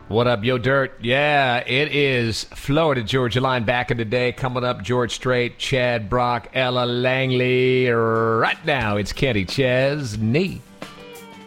What up, Yo Dirt? Yeah, it is Florida Georgia Line back in the day. Coming up, George Strait, Chad Brock, Ella Langley. Right now, it's Kenny Chesney.